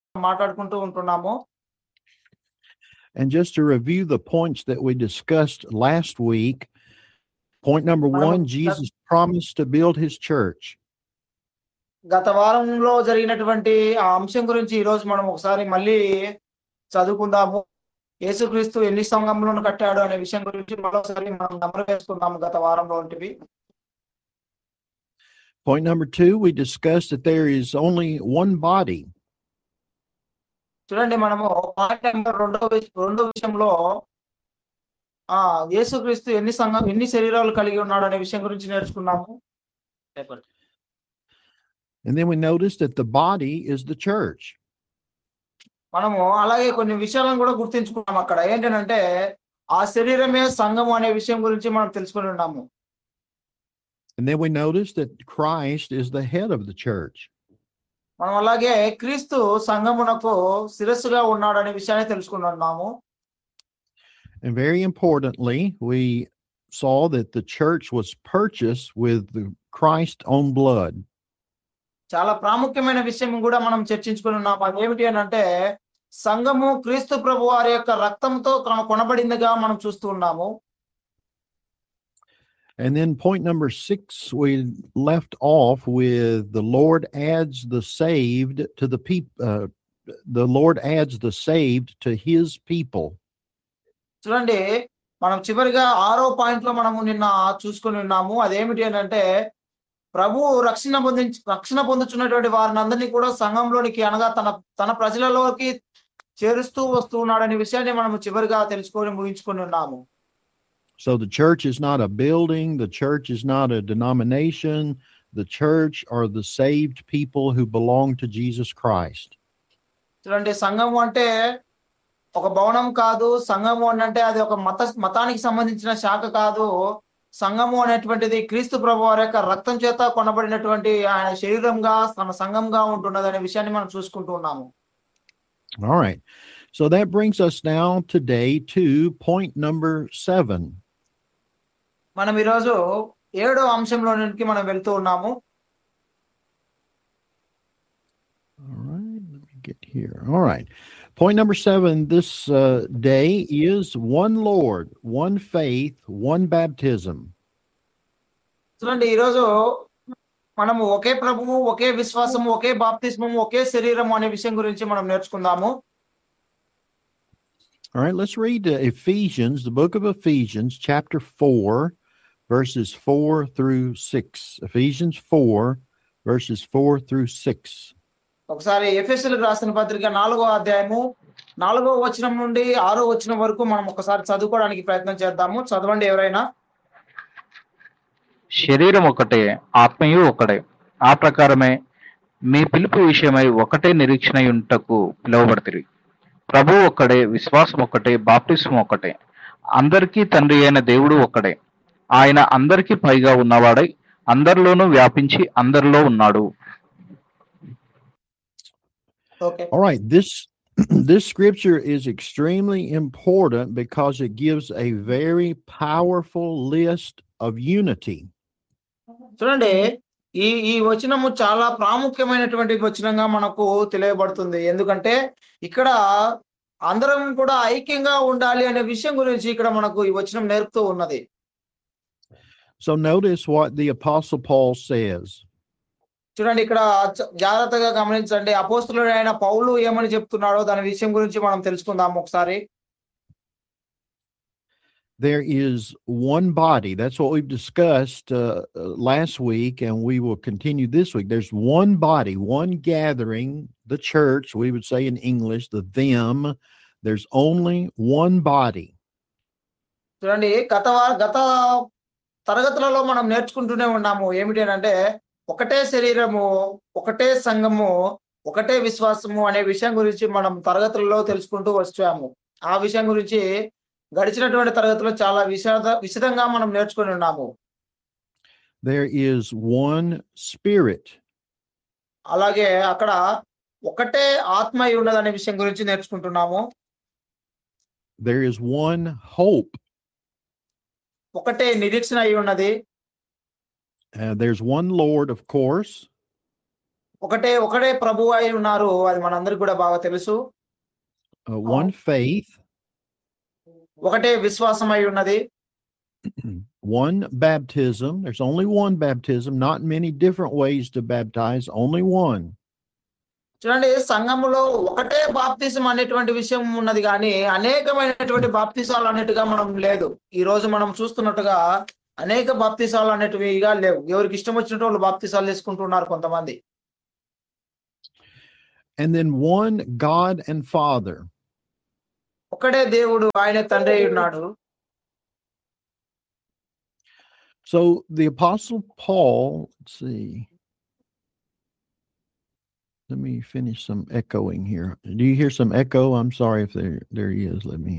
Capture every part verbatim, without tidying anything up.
మాట్లాడుకుంటూ ఉంటున్నాము. And just to review the points that we discussed last week, point number మనము one, Jesus promised to build his church. గత వారంలో జరిగినటువంటి ఆ అంశం గురించి ఈ రోజు మనం ఒకసారి మళ్ళీ చదువుకుందాము. యేసుక్రీస్తు ఎన్ని సంఘములను కట్టాడు అనే విషయం గురించి మరోసారి మనం గమనం వేసుకుందాము గత వారంలో ఉంటివి. Point number two, we discussed that there is only one body. చూడండి, మనము పాయింట్ నెంబర్ రెండో విష- రెండో విషయంలో ఆ యేసుక్రీస్తు ఎన్ని సంఘం ఎన్ని శరీరాలు కలిగి ఉన్నాడు అనే విషయం గురించి నేర్చుకున్నాము. And then we noticed that the body is the church. మనము అలాగే కొన్ని విషయాలను కూడా గుర్తించుకున్నాం. అక్కడ ఏంటంటే ఆ శరీరమే సంఘము అనే విషయం గురించి మనం తెలుసుకుని ఉన్నాము. And then we noticed that Christ is the head of the church. మనం అలాగే క్రీస్తు సంఘమునకు శిరస్సుగా ఉన్నాడు అనే విషయాన్ని తెలుసుకుని ఉన్నాము. And very importantly, we saw that the church was purchased with the Christ's own blood. చాలా ప్రాముఖ్యమైన విషయం కూడా మనం చర్చించుకుని ఉన్నాం. అది ఏమిటి అని అంటే సంఘము క్రీస్తు ప్రభు వారి యొక్క రక్తంతో కొన- కొనబడిందిగా మనం చూస్తూ ఉన్నాము. And then point number six, we left off with the Lord adds the saved to the people. Uh, the Lord adds the saved to his people. చూడండి, మనం చివరిగా ఆరో పాయింట్ లో మనము నిన్న చూసుకుని ఉన్నాము. అదేమిటి అని అంటే ప్రభు రక్షణ పొంది రక్షణ పొందుతున్నటువంటి వారిని అందరినీ కూడా సంఘంలోనికి అనగా తన తన ప్రజలలోకి చేరుస్తూ వస్తూ ఉన్నాడనే విషయాన్ని మనము చివరిగా తెలుసుకొని ముగించుకొని ఉన్నాము. So the church is not a building. The church is not a denomination. The church are the saved people who belong to Jesus Christ. చూడండి, సంఘము అంటే ఒక భవనం కాదు. సంఘము అని అంటే అది ఒక మత మతానికి సంబంధించిన శాఖ కాదు. సంఘము అనేటువంటిది క్రీస్తు ప్రభు వారి యొక్క రక్తం చేత కొనబడినటువంటి ఆయన శరీరంగా తన సంఘంగా ఉంటున్నది అనే విషయాన్ని మనం చూసుకుంటూ ఉన్నాము. All right. So that brings us now today to point number seven. మనం ఈరోజు ఏడో అంశంలోనికి మనం వెళ్తూ ఉన్నాము. All right. Let me get here. All right. Point number seven this uh, day is one Lord, one faith, one baptism. చూడండి, ఈరోజు మనము ఒకే ప్రభువు, ఒకే విశ్వాసము, ఒకే బాప్తిస్మము, ఒకే శరీరము అనే విషయం గురించి మనం నేర్చుకుందాము. All right. Let's read uh, Ephesians, the book of Ephesians, chapter four, verses four through six. Ephesians four, verses four through six. ఒకసారి ఎఫెసీయులకు రాసిన పత్రిక నాలుగో అధ్యాయము నాలుగో వచనం నుండి ఆరో వచనం వరకు మనం ఒకసారి చదువుకోవడానికి ప్రయత్నం చేద్దాము. చదవండి ఎవరైనా. శరీరం ఒకటే, ఆత్మయు ఒకటే. ఆ ప్రకారమే మీ పిలుపు విషయమై ఒకటే నిరీక్షణయుంటకు పిలువబడితిరి. ప్రభువు ఒక్కడే, విశ్వాసం ఒక్కటే, బాప్తిస్మం ఒక్కటే. అందరికీ తండ్రి అయిన దేవుడు ఒక్కడే. ఆయన అందరికీ పైగా ఉన్నవాడై అందరిలోనూ వ్యాపించి అందరిలో ఉన్నాడు. Okay, All right. This this scripture is extremely important because it gives a very powerful list of unity. చూడండి, ఈ ఈ వచనము చాలా ప్రాముఖ్యమైనటువంటి వచనంగా మనకు తెలియబడుతుంది. ఎందుకంటే ఇక్కడ అందరం కూడా ఐక్యంగా ఉండాలి అనే విషయం గురించి ఇక్కడ మనకు ఈ వచనం నేర్పుతూ ఉన్నది. So notice what the Apostle Paul says. చూడండి, ఇక్కడ చ- జాగ్రత్తగా గమనించండి. అపోస్తలుడైన పౌలు ఏమని చెప్తున్నాడో దాని విషయం గురించి మనం తెలుసుకుందాం ఒకసారి. There is one body. That's what we've discussed uh, uh, last week, and we will continue this week. There's one body, one gathering, the church, we would say in English, the them. There's only one body. చూడండి, గత వా- గత తరగతులలో మనం నేర్చుకుంటూనే ఉన్నాము. ఏమిటి అని అంటే ఒకటే శరీరము, ఒకటే సంఘము, ఒకటే విశ్వాసము అనే విషయం గురించి మనం తరగతులలో తెలుసుకుంటూ వచ్చాము. ఆ విషయం గురించి గడిచినటువంటి తరగతిలో చాలా విషద విశదంగా మనం నేర్చుకొని ఉన్నాము. There is one spirit. అలాగే అక్కడ ఒకటే ఆత్మ అయి ఉన్నదనే విషయం గురించి నేర్చుకుంటున్నాము. There is one hope. ఒకటే నిరీక్షణ అయి ఉన్నది. Uh, there's one Lord, of course. ఒకటే ఒకటే ప్రభువు అయి ఉన్నారు. అది మనందరికి కూడా బాగా తెలుసు. Uh, one faith, ఒకటే విశ్వాసం అయి ఉన్నది. one baptism. There's only one baptism, not many different ways to baptize, only one. చూడండి, సంఘములో ఒకటే బాప్తిసం అనేటువంటి విషయం ఉన్నది కానీ అనేకమైనటువంటి బాప్తిసాలు అనేట్టుగా మనం లేదు. ఈ రోజు మనం చూస్తున్నట్టుగా అనేక బాప్తిసాలు అనేటివిగా లేవు. ఎవరికి ఇష్టం వచ్చినట్టు వాళ్ళు బాప్తిసాలు తీసుకుంటున్నారు కొంతమంది. And then one God and Father. ఒకడే దేవుడు, ఆయన తండ్రి అయి ఉన్నాడు. So the Apostle Paul, let's see. Let me finish some echoing here. Do you hear some echo? I'm sorry if there there he is. Let me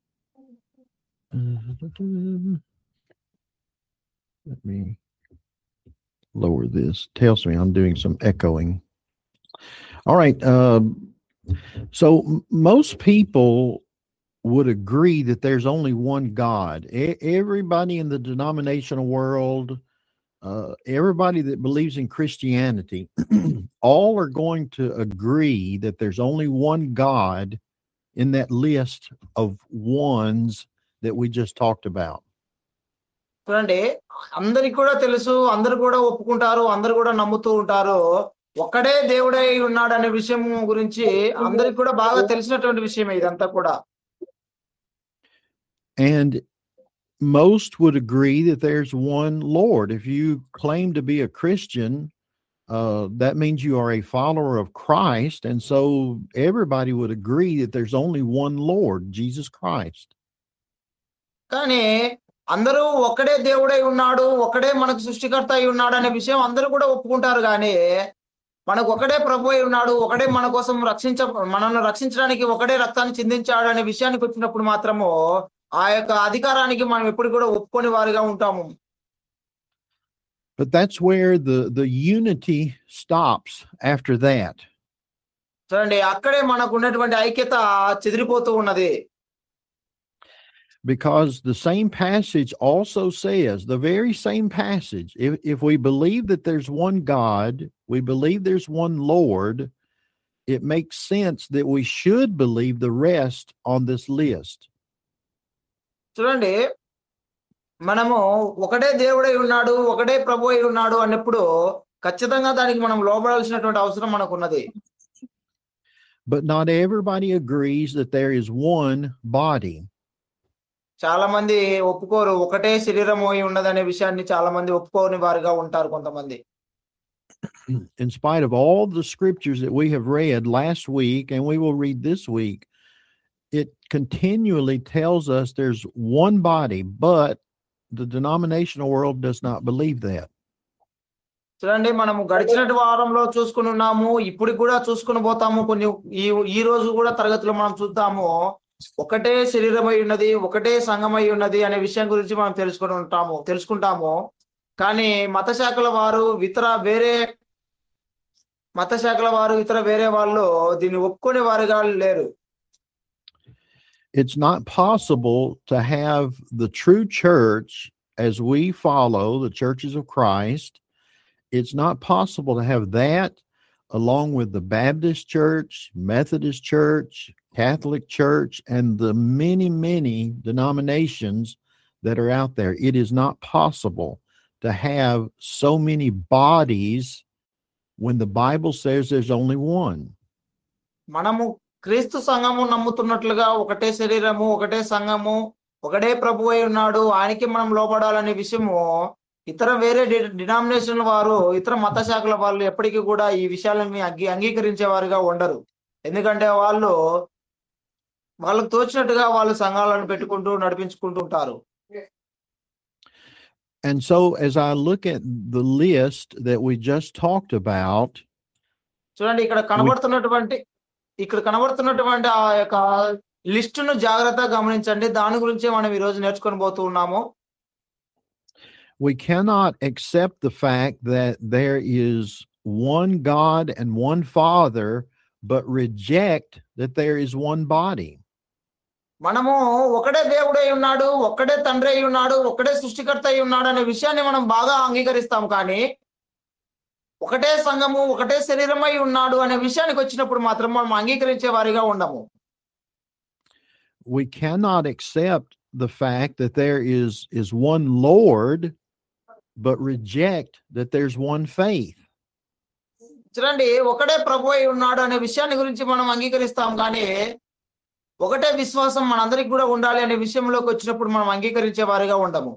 let me lower this. Tells me I'm doing some echoing. All right. Um, so m- most people would agree that there's only one God. E- everybody in the denominational world, uh, everybody that believes in Christianity, all are going to agree that there's only one God in that list of ones that we just talked about. చూడండి, అందరికి కూడా తెలుసు, అందరు కూడా ఒప్పుకుంటారు, అందరు కూడా నమ్ముతూ ఉంటారు. ఒక్కడే దేవుడై ఉన్నాడు అనే విషయం గురించి అందరికి కూడా బాగా తెలిసినటువంటి విషయమే ఇదంతా కూడా. And most would agree that there's one Lord. If you claim to be a Christian, uh, that means you are a follower of Christ. And so everybody would agree that there's only one Lord, Jesus Christ. కానీ అందరూ ఒక్కడే దేవుడై ఉన్నాడు, ఒక్కడే మనకు సృష్టికర్త అయి ఉన్నాడు అనే విషయం అందరూ కూడా ఒప్పుకుంటారు. కానీ మనకు ఒకడే ప్రభు అయి ఉన్నాడు, ఒకడే మన కోసం రక్షించ మనల్ని రక్షించడానికి ఒకడే రక్తాన్ని చిందించాడు అనే విషయానికి వచ్చినప్పుడు మాత్రము ఆ యొక్క అధికారానికి మనం ఎప్పుడు కూడా ఒప్పుకొని వారిగా ఉంటాము. But that's where the, the unity stops after that. చూడండి, అక్కడే మనకు ఉన్నటువంటి ఐక్యత చెదిరిపోతూ ఉన్నది. Because the same passage also says, the very same passage, if, if we believe that there's one God, we believe there's one Lord, it makes sense that we should believe the rest on this list. చూడండి, మనము ఒకటే దేవుడై ఉన్నాడు, ఒకటే ప్రభు అయి ఉన్నాడు అన్నప్పుడు ఖచ్చితంగా దానికి మనం లోబడాల్సినటువంటి అవసరం మనకున్నది. But not everybody agrees that there is one body. చాలా మంది ఒప్పుకోరు, ఒకటే శరీరము అయి ఉన్నదనే విషయాన్ని చాలా మంది ఒప్పుకోని వారిగా ఉంటారు కొంతమంది. In spite of all the scriptures that we have read last week and we will read this week, it continually tells us there's one body, but the denominational world does not believe that. చూడండి, మనము గడిచినటి వారంలో చూసుకుని ఉన్నాము, ఇప్పుడు కూడా చూసుకుని పోతాము. కొన్ని ఈ ఈ రోజు కూడా తరగతిలో మనం చూద్దాము, ఒకటే శరీరమై ఉన్నది, ఒకటే సంఘమై ఉన్నది అనే విషయం గురించి మనం తెలుసుకుని ఉంటాము తెలుసుకుంటాము కానీ మత శాఖల వారు ఇతర వేరే మత శాఖల వారు ఇతర వేరే వాళ్ళు దీన్ని ఒప్పుకునే వారుగా లేరు. It's not possible to have the true church as we follow the churches of Christ. It's not possible to have that along with the Baptist Church, Methodist Church, Catholic Church, and the many, many denominations that are out there. It is not possible to have so many bodies when the Bible says there's only one. మనము క్రీస్తు సంఘము నమ్ముతున్నట్లుగా ఒకటే శరీరము, ఒకటే సంఘము, ఒకటే ప్రభు అయి ఉన్నాడు, ఆయనకి మనం లోబడాలనే విషయము ఇతర వేరే డినామినేషన్ వారు, ఇతర మత శాఖల వాళ్ళు ఎప్పటికీ కూడా ఈ విషయాలని అంగీ అంగీకరించే వారుగా ఉండరు. ఎందుకంటే వాళ్ళు వాళ్ళకు తోచినట్టుగా వాళ్ళు సంఘాలను పెట్టుకుంటూ నడిపించుకుంటూ ఉంటారు. And so as I look at the list that we just talked about, చూడండి, ఇక్కడ కనబడుతున్నటువంటి ఇక్కడ కనబడుతున్నటువంటి ఆ యొక్క లిస్టును జాగ్రత్తగా గమనించండి. దాని గురించి మనం ఈ రోజు నేర్చుకొని పోతూ ఉన్నాము. we cannot accept the fact that there is one God and one Father, but reject that there is one body. మనము ఒకడే దేవుడై ఉన్నాడు, ఒక్కడే తండ్రి అయి ఉన్నాడు, ఒక్కడే సృష్టికర్త అయి ఉన్నాడు అనే విషయాన్ని మనం బాగా అంగీకరిస్తాం. కానీ ఒకటే సంఘము, ఒకటే శరీరమై ఉన్నాడు అనే విషయానికి వచ్చినప్పుడు మాత్రం మనం అంగీకరించే వారిగా ఉండము. We cannot accept the fact that there is is one Lord, but reject that there's one faith. చూడండి, ఒకటే ప్రభు అయి ఉన్నాడు అనే విషయాన్ని గురించి మనం అంగీకరిస్తాం కానీ ఒకటే విశ్వాసం మనందరికి కూడా ఉండాలి అనే విషయంలోకి వచ్చినప్పుడు మనం అంగీకరించే వారిగా ఉండము.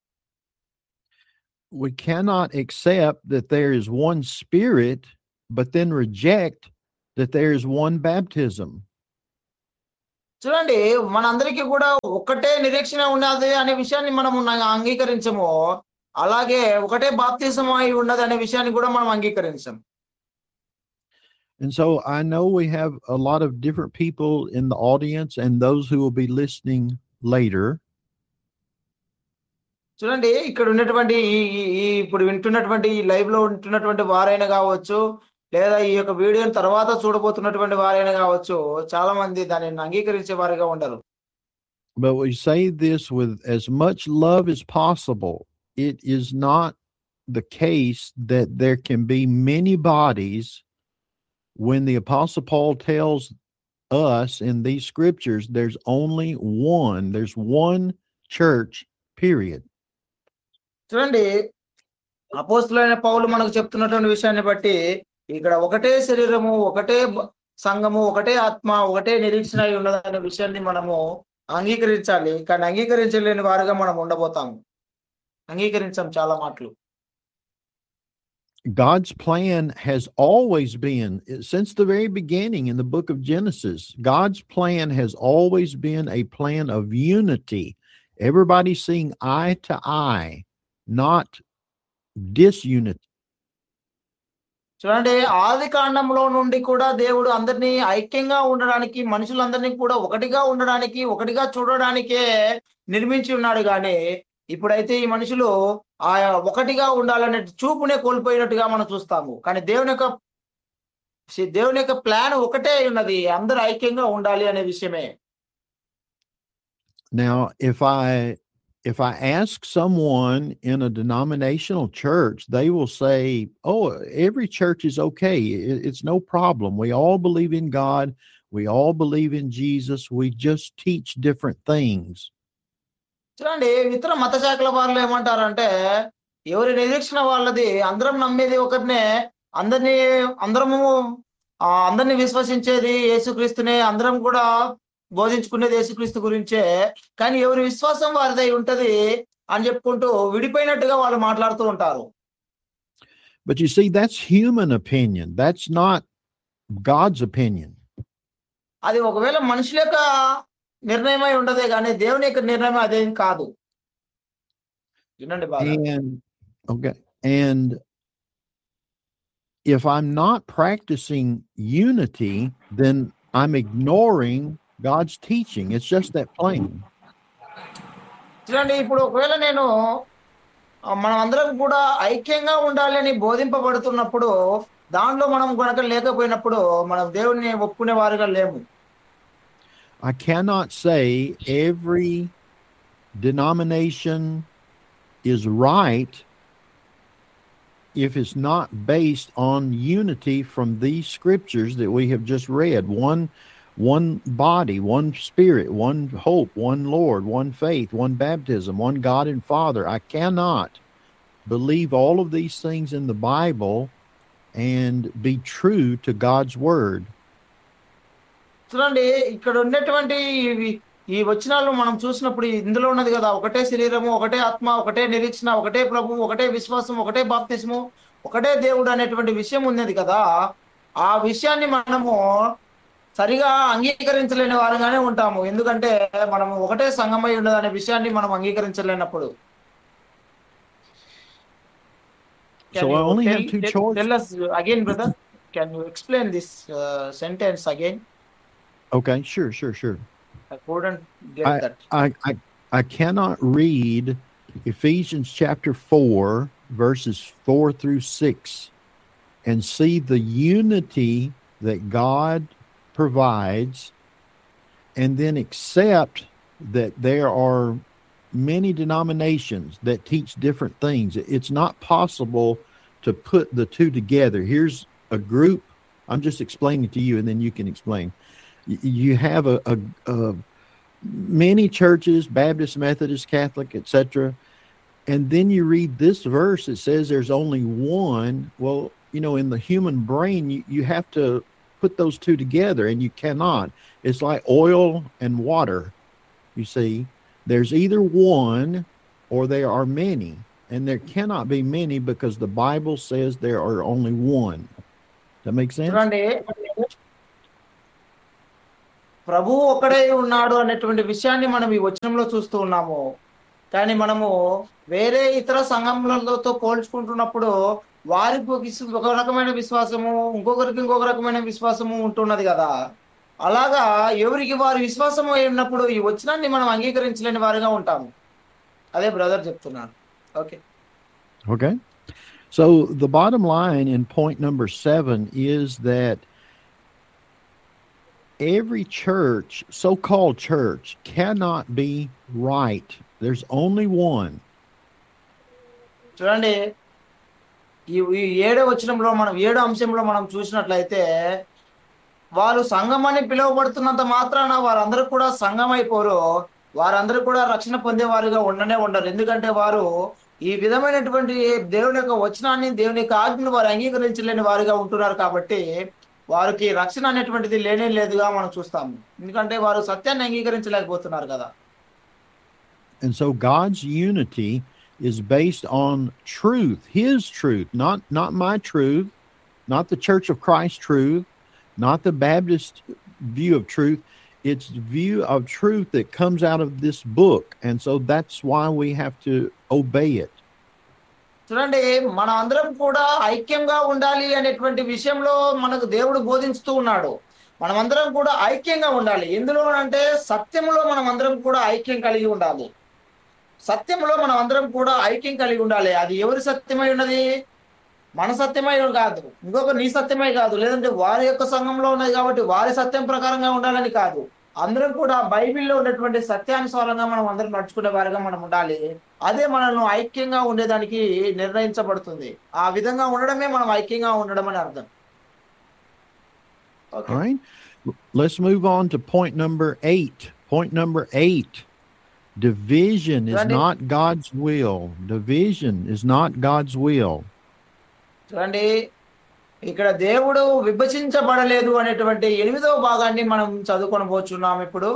We cannot accept that there is one Spirit, but then reject that there is one baptism. చూడండి, మనందరికీ కూడా ఒకటే నిరీక్షణ ఉన్నది అనే విషయాన్ని మనము అంగీకరించము, అలాగే ఒకటే బాప్తిజం అయి ఉన్నది అనే విషయాన్ని కూడా మనం అంగీకరించం. And so I know we have a lot of different people in the audience and those who will be listening later. చూడండి, ఇక్కడ ఉన్నటువంటి ఈ ఈ ఇప్పుడు వింటున్నటువంటి ఈ లైవ్ లో ఉంటున్నటువంటి వారైనా కావచ్చు, లేదా ఈ యొక్క వీడియోని తర్వాత చూడబోతున్నటువంటి వారైనా కావచ్చు, చాలా మంది దానిని అంగీకరించే వారిగా ఉండరు. But we say this with as much love as possible. It is not the case that there can be many bodies when the Apostle Paul tells us in these scriptures there's only one, there's one church, period. చూడండి, అపోస్తలుడైన పౌలు మనకు చెప్తున్నటువంటి విషయాన్ని బట్టి ఇక్కడ ఒకటే శరీరము, ఒకటే సంఘము, ఒకటే ఆత్మ, ఒకటే నిరీక్షణ అయి ఉన్నదనే విషయాన్ని మనము అంగీకరించాలి. కానీ అంగీకరించలేని వారుగా మనం ఉండబోతాము. అంగీకరించాం చాలా మాటలు. God's plan has always been, since the very beginning in the book of Genesis, God's plan has always been a plan of unity. Everybody seeing eye to eye, not disunity. చూడండి, ఆది కాండంలో నుండి కూడా దేవుడు అందరినీ ఐక్యంగా ఉండడానికి, మనుషులందరినీ కూడా ఒకటిగా ఉండడానికి, ఒకటిగా చూడడానికే నిర్మించి ఉన్నాడు. కానీ ఇప్పుడైతే ఈ మనుషులు ఆ ఒకటిగా ఉండాలనే చూపునే కోల్పోయినట్టుగా మనం చూస్తాము. కానీ దేవుని యొక్క దేవుని యొక్క ప్లాన్ ఒకటే ఉన్నది, అందరూ ఐక్యంగా ఉండాలి అనే విషయమే. Now, if I if I ask someone in a denominational church, they will say, "Oh, every church is okay. It, it's no problem. We all believe in God. We all believe in Jesus. We just teach different things." చూడండి, ఇతర మత శాఖల వాళ్ళు ఏమంటారంటే, ఎవరి నిరీక్షణ వాళ్ళది, అందరం నమ్మేది ఒకరినే, అందరినీ అందరము అందరినీ విశ్వసించేది యేసుక్రీస్తునే, అందరం కూడా బోధించుకునేది యేసుక్రీస్తు గురించే, కానీ ఎవరి విశ్వాసం వారిదై ఉంటది అని చెప్పుకుంటూ విడిపోయినట్టుగా వాళ్ళు మాట్లాడుతూ ఉంటారు. But you see, that's human opinion. That's not God's opinion. అది ఒకవేళ మనుషుల యొక్క నిర్ణయమై ఉండదే కానీ దేవుని యొక్క నిర్ణయం అదేం కాదు. వినండి బాగా. And okay, and if I'm not practicing unity, then I'm ignoring God's teaching. It's just that plain. చూడండి, ఇప్పుడు ఒకవేళ నేను మనం అందరం కూడా ఐక్యంగా ఉండాలి అని బోధింపబడుతున్నప్పుడు దాంట్లో మనం కనుక లేకపోయినప్పుడు మనం దేవుడిని ఒప్పుకునే వారుగా లేము. I cannot say every denomination is right if it's not based on unity from these scriptures that we have just read. One one body, one spirit, one hope, one Lord, one faith, one baptism, one God and Father. I cannot believe all of these things in the Bible and be true to God's word. చూడండి, ఇక్కడ ఉన్నటువంటి ఈ వచనాలు మనం చూసినప్పుడు ఇందులో ఉన్నది కదా, ఒకటే శరీరము, ఒకటే ఆత్మ, ఒకటే నిరీక్షణ, ఒకటే ప్రభు, ఒకటే విశ్వాసం, ఒకటే బాప్తిస్ము, ఒకటే దేవుడు అనేటువంటి విషయం ఉన్నది కదా. ఆ విషయాన్ని మనము సరిగా అంగీకరించలేని వారుగానే ఉంటాము. ఎందుకంటే మనము ఒకటే సంఘమై ఉన్నది అనే విషయాన్ని మనం అంగీకరించలేనప్పుడు. So I only have two choices. Tell us again, brother. Can you explain this uh, sentence again? Okay, sure, sure, sure. I couldn't get I, that. I, I, I cannot read Ephesians chapter four, verses four through six, and see the unity that God provides, and then accept that there are many denominations that teach different things. It's not possible to put the two together. Here's a group. I'm just explaining to you, and then you can explain. Y- You have a, a, a many churches, Baptist, Methodist, Catholic, et cetera. And then you read this verse. It says there's only one. Well, you know, in the human brain, you, you have to put those two together, and you cannot. It's like oil and water. You see, there's either one or there are many, and there cannot be many because the Bible says there are only one. That make sense? చూడండి, ప్రభువు ఒక్కడే ఉన్నాడు అనేటువంటి విషయాన్ని మనం ఈ వచనంలో చూస్తూ ఉన్నాము. కానీ మనము వేరే ఇతర సంఘములతో పోల్చుకుంటున్నప్పుడు వారికి ఒక ఇస్- ఒక రకమైన విశ్వాసము, ఇంకొకరికి ఇంకొక రకమైన విశ్వాసము ఉంటున్నది కదా. అలాగా ఎవరికి వారి విశ్వాసము ఉన్నప్పుడు ఈ వచనాన్ని మనం అంగీకరించలేని వారిగా ఉంటాము. అదే బ్రదర్ చెప్తున్నాను. Okay, Okay. So the bottom line in point number seven is that every church, so-called church, cannot be right. There's only one. చూడండి, ఈ ఈ ఏడో వచనంలో మనం ఏడో అంశంలో మనం చూసినట్లయితే వాళ్ళు సంఘం అని పిలువబడుతున్నంత మాత్రాన వారందరూ కూడా సంఘం అయిపోరు. వారందరూ కూడా రక్షణ పొందేవారుగా ఉండనే ఉండరు. ఎందుకంటే వారు ఈ విధమైనటువంటి దేవుని యొక్క వచనాన్ని, దేవుని యొక్క ఆజ్ఞను వారు అంగీకరించలేని వారుగా ఉంటున్నారు. కాబట్టి వారికి రక్షణ అనేటువంటిది లేనే లేదుగా మనం చూస్తాము. ఎందుకంటే వారు సత్యాన్ని అంగీకరించలేకపోతున్నారు కదా. And so God's unity is based on truth, his truth, not not my truth, not the Church of Christ truth, not the Baptist view of truth. It's view of truth that comes out of this book. And so that's why we have to obey it. చూడండి, మనం అందరం కూడా ఐక్యంగా ఉండాలి అనేటువంటి విషయంలో మనకు దేవుడు బోధించుతూ ఉన్నాడు. మనం అందరం కూడా ఐక్యంగా ఉండాలి. ఎందులో అంటే సత్యంలో మనం అందరం కూడా ఐక్యం కలిగి ఉండాలి. సత్యంలో మనం అందరం కూడా ఐక్యం కలిగి ఉండాలి. అది ఎవరి సత్యమై ఉన్నది? మన సత్యమై కాదు, ఇంకొక నీ సత్యమై కాదు, లేదంటే వారి యొక్క సంఘంలో ఉన్నది కాబట్టి వారి సత్యం ప్రకారంగా ఉండాలని కాదు. అందరం కూడా బైబిల్లో ఉన్నటువంటి సత్యానుసారంగా మనం అందరం నడుచుకునే వారిగా మనం ఉండాలి. అదే మనల్ని ఐక్యంగా ఉండేదానికి నిర్ణయించబడుతుంది. ఆ విధంగా ఉండడమే మనం ఐక్యంగా ఉండడం అని అర్థం. All right. Let's move on to point number eight. Point number eight. Division is Randy? not God's will. Division is not God's will. చూడండి, ఇక్కడ దేవుడు విభజించబడలేదు అనేటువంటి ఎనిమిదవ భాగాన్ని మనం చదువుకొని పోచున్నాం ఇప్పుడు.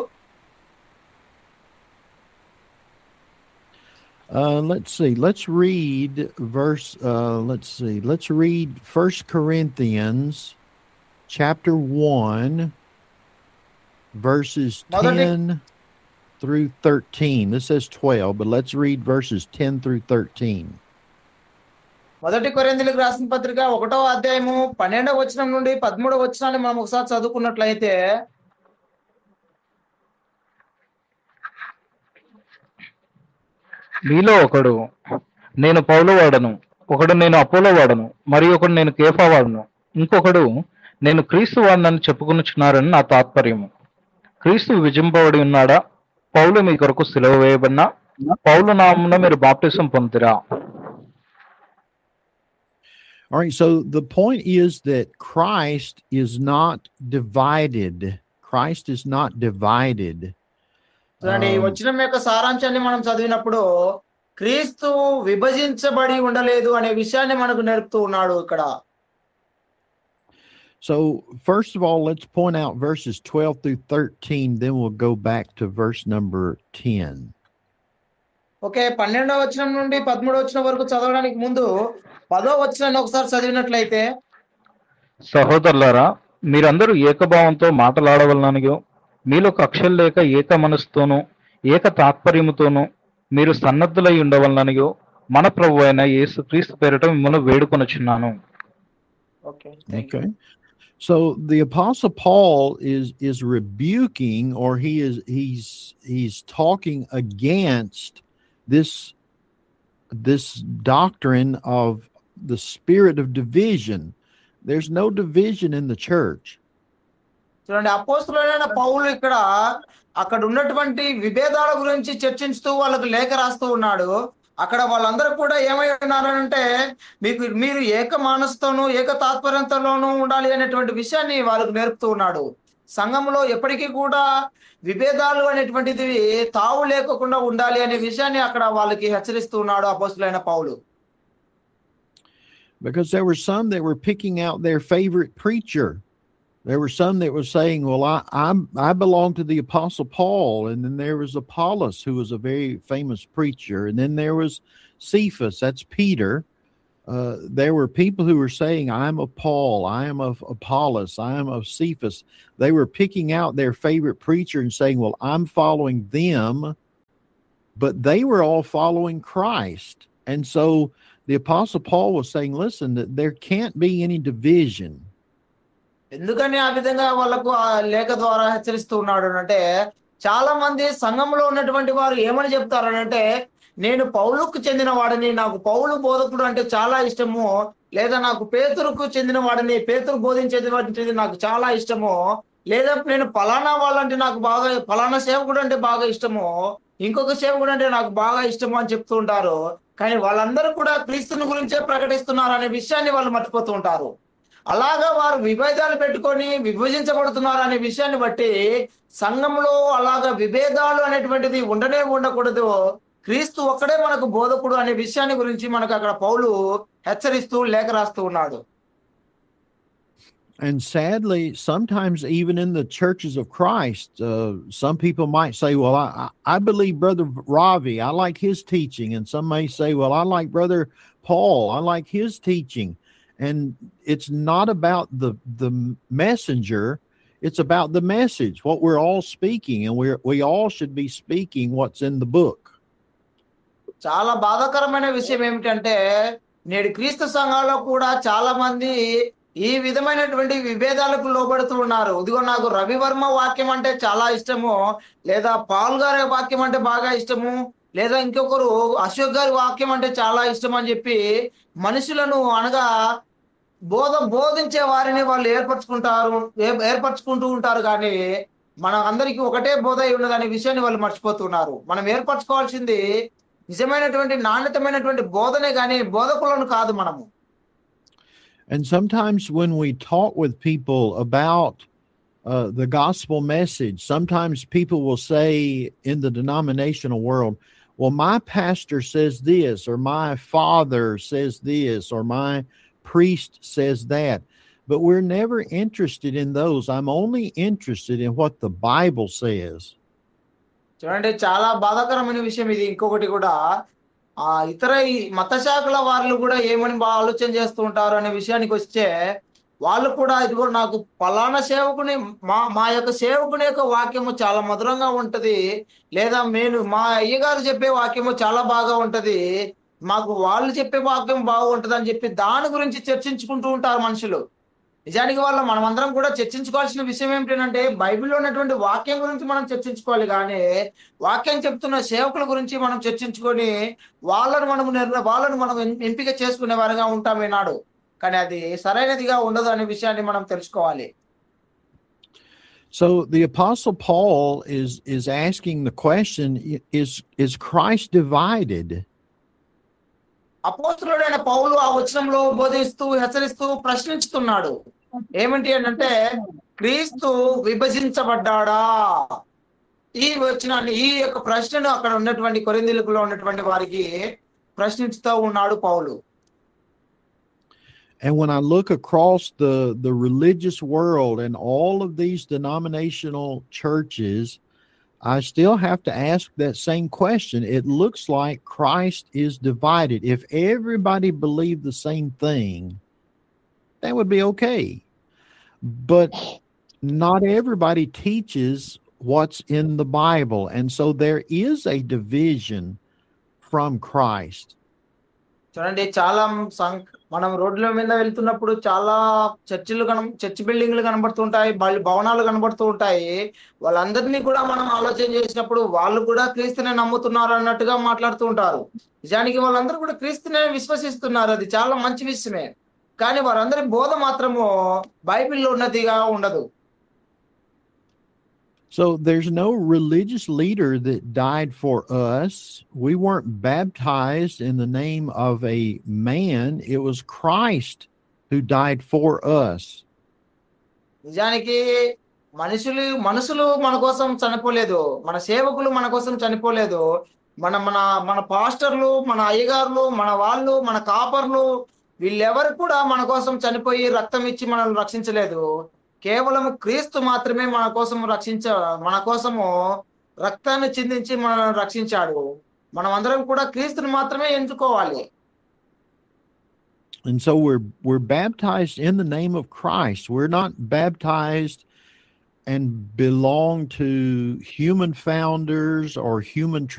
Uh, let's see. Let's read verse. Uh, let's see. Let's read First Corinthians, chapter one, verses Mother, ten through thirteen. This says twelve, but let's read verses ten through thirteen. మొదటి కొరింథీయులకు రాసిన పత్రిక ఒకటో అధ్యాయము పన్నెండవ వచనం నుండి పదమూడవ వచనాన్ని మనం ఒకసారి చదువుకున్నట్లయితే, మీలో ఒకడు నేను పౌలు వాడను, ఒకడు నేను అపోలో వాడను, మరి ఒకడు నేను కేఫా వాడను, ఇంకొకడు నేను క్రీస్తు వాడనని చెప్పుకొనుచున్నారని నా తాత్పర్యము. క్రీస్తు విభజింపబడి ఉన్నాడా? పౌలు మీ కొరకు సిలువ వేయబడినా? పౌలు నామమున మీరు baptism పొందిరా? All right. So the point is that Christ is not divided. Christ is not divided. చూడండి, ఈ Um, వచనం యొక్క సారాంశాన్ని మనం చదివినప్పుడు క్రీస్తు విభజించబడి ఉండలేదు అనే విషయాన్ని మనకు నేర్పుతూ ఉన్నాడు ఇక్కడ. So, first of all, let's point out verses twelve through thirteen, then we'll go back to verse number ten. Okay, పన్నెండవ వచనం నుండి పదమూడవ వచనం వరకు చదవడానికి ముందు పదో వచనాన్ని ఒకసారి చదివినట్లయితే, సహోదరులారా, మీరందరూ ఏకభావంతో మాట్లాడవలననియో, మీలో కక్షలు లేక ఏక మనసుతోనూ ఏక తాత్పర్యముతోనూ మీరు సన్నద్ధులై ఉండవలననియో మన ప్రభు అయిన యేసు క్రీస్తు పేరిట మిమ్మల్ని వేడుకొనుచున్నాను. Okay, Okay. So the apostle Paul is is rebuking, or he is he's he's talking against this this doctrine of the spirit of division. There's no division in the church. చూడండి, అపోస్తలుడైన పౌలు ఇక్కడ అక్కడ ఉన్నటువంటి విభేదాల గురించి చర్చించుతూ వాళ్ళకు లేఖ రాస్తూ ఉన్నాడు. అక్కడ వాళ్ళందరూ కూడా ఏమై ఉన్నారంటే మీకు మీరు ఏక మనసుతోనూ ఏక తాత్పర్యంతోనూ ఉండాలి అనేటువంటి విషయాన్ని వాళ్ళకు నేర్పుతూ ఉన్నాడు. సంఘంలో ఎప్పటికీ కూడా విభేదాలు అనేటువంటిది తావు లేకుండా ఉండాలి అనే విషయాన్ని అక్కడ వాళ్ళకి హెచ్చరిస్తూ ఉన్నాడు అపోస్తలుడైన పౌలు. Because there were some that were picking out their favorite preacher. There were some that were saying, well, I I'm, I belong to the Apostle Paul. And then there was Apollos, who was a very famous preacher. And then there was Cephas, that's Peter. Uh, there were people who were saying, I'm of Paul, I am of Apollos, I am of Cephas. They were picking out their favorite preacher and saying, well, I'm following them. But they were all following Christ. And so the Apostle Paul was saying, listen, that there can't be any division. ఎందుకని ఆ విధంగా వాళ్ళకు ఆ లేఖ ద్వారా హెచ్చరిస్తూ ఉన్నాడు అంటే, చాలా మంది సంఘంలో ఉన్నటువంటి వారు ఏమని చెప్తారు అంటే, నేను పౌలుకు చెందిన వాడిని, నాకు పౌలు బోధకుడు అంటే చాలా ఇష్టము, లేదా నాకు పేతురుకు చెందిన వాడిని, పేతురు బోధించేది నాకు చాలా ఇష్టము, లేదా నేను పలానా వాళ్ళంటే నాకు బాగా, పలానా సేవకుడు అంటే బాగా ఇష్టము, ఇంకొక సేవకుడు అంటే నాకు బాగా ఇష్టము అని చెప్తూ ఉంటారు. కానీ వాళ్ళందరూ కూడా క్రీస్తుని గురించే ప్రకటిస్తున్నారు అనే విషయాన్ని వాళ్ళు మర్చిపోతూ ఉంటారు. అలాగా వారు విభేదాలు పెట్టుకొని విభజించబడుతున్నారు అనే విషయాన్ని బట్టి సంఘంలో అలాగా విభేదాలు అనేటువంటిది ఉండనే ఉండకూడదు, క్రీస్తు ఒక్కడే మనకు బోధకుడు అనే విషయాన్ని గురించి మనకు అక్కడ పౌలు హెచ్చరిస్తూ లేఖ రాస్తూ ఉన్నాడు. And sadly, sometimes even in the churches of Christ, uh, some people might say, well, I, I believe Brother Ravi, I like his teaching. And some may say, well, I like Brother Paul, I like his teaching. And it's not about the the messenger, it's about the message, what we're all speaking, and we we all should be speaking what's in the book. చాలా బాధాకరమైన విషయం ఏమిటంటే, నేడు క్రీస్తు సంఘాల్లో కూడా చాలా మంది ఈ విధమైనటువంటి విభేదాలకు లోబడుతూ ఉన్నారు. ఇదిగో నాకు రవివర్మ వాక్యం అంటే చాలా ఇష్టము, లేదా పాల్ గారి వాక్యం అంటే బాగా ఇష్టము, లేదా ఇంకొకరు అశోక్ గారి వాక్యం అంటే చాలా ఇష్టం అని చెప్పి మనుషులను అనగా బోధ బోధించే వారిని వాళ్ళు ఏర్పరచుకుంటారు ఏర్పరచుకుంటూ ఉంటారు కానీ మన అందరికీ ఒకటే బోధ అయి ఉన్నదనే విషయాన్ని వాళ్ళు మర్చిపోతున్నారు. మనం ఏర్పరచుకోవాల్సింది నిజమైనటువంటి నాణ్యతమైనటువంటి బోధనే కానీ బోధకులను కాదు మనము. And sometimes when we talk with people about uh, the gospel message, sometimes people will say in the denominational world, well, my pastor says this, or my father says this, or my priest says that. But we're never interested in those. I'm only interested in what the Bible says. చూడండి, చాలా బాధాకరమైన విషయం ఇది. ఇంకొకటి కూడా ఆ ఇతర ఈ మత శాఖల వాళ్ళు కూడా ఏమని బాగా ఆలోచన చేస్తూ ఉంటారు అనే విషయానికి వస్తే, వాళ్ళు కూడా ఇదిగో నాకు పలానా సేవకుని మా మా యొక్క సేవకుని యొక్క వాక్యము చాలా మధురంగా ఉంటది, లేదా నేను మా అయ్యగారు చెప్పే వాక్యము చాలా బాగా ఉంటది, మాకు వాళ్ళు చెప్పే వాక్యం బాగుంటది అని చెప్పి దాని గురించి చర్చించుకుంటూ ఉంటారు మనుషులు. నిజానికి వాళ్ళ మనమందరం కూడా చర్చించుకోవాల్సిన విషయం ఏమిటంటే, బైబిల్లో ఉన్నటువంటి వాక్యం గురించి మనం చర్చించుకోవాలి కానీ వాక్యం చెప్తున్న సేవకుల గురించి మనం చర్చించుకొని వాళ్ళను మనము వాళ్ళను మనం ఎంపిక చేసుకునే వారిగా ఉంటాం ఈనాడు. కానీ అది సరైనదిగా ఉండదు అనే విషయాన్ని మనం తెలుసుకోవాలి. So the Apostle Paul is is asking the question, is is Christ divided? అపోస్తలుడైన పౌలు ఆ వచనంలో బోధిస్తూ హెచ్చరిస్తూ ప్రశ్నిస్తున్నాడు. ఏమిటి అంటే, క్రీస్తు విభజించబడ్డాడా? ఈ వచనాన్ని, ఈ యొక్క ప్రశ్నను అక్కడ ఉన్నటువంటి కొరింథీయులలో ఉన్నటువంటి వారికి ప్రశ్నిస్తూ ఉన్నాడు పౌలు. And when I look across the the religious world and all of these denominational churches, I still have to ask that same question. It looks like Christ is divided. If everybody believed the same thing, that would be okay. But not everybody teaches what's in the Bible. And so there is a division from Christ. చూడండి, చాలా మనం రోడ్ల మీద వెళ్తున్నప్పుడు చాలా చర్చిలు కన church బిల్డింగ్లు కనబడుతుంటాయి, భవనాలు కనబడుతూ ఉంటాయి. వాళ్ళందరినీ కూడా మనం ఆలోచన చేసినప్పుడు వాళ్ళు కూడా క్రీస్తునే నమ్ముతున్నారు అన్నట్టుగా మాట్లాడుతూ ఉంటారు. నిజానికి వాళ్ళందరూ కూడా క్రీస్తునే విశ్వసిస్తున్నారు, అది చాలా మంచి విషయమే. కానీ వారందరి బోధ మాత్రము బైబిల్లో ఉన్నదిగా ఉండదు. So there's no religious leader that died for us. We weren't baptized in the name of a man. It was Christ who died for us. నిజానికి మనుషులు మనుషులు మన కోసం చనిపోలేదు. మన సేవకులు మన కోసం చనిపోలేదు. మన మన మన పాస్టర్లు, మన అయ్యగారులు, మన వాళ్ళు, మన కాపర్లు వీళ్ళెవరు కూడా మన కోసం చనిపోయి రక్తం ఇచ్చి మనల్ని రక్షించలేదు. కేవలం క్రీస్తు మాత్రమే మన కోసం రక్షించ మన కోసము రక్తాన్ని చిందించి మనల్ని రక్షించాడు. మనం అందరం కూడా క్రీస్తుని మాత్రమే ఎంచుకోవాలి. And so we're we're baptized in the name of Christ. We're not baptized and belong to human founders or human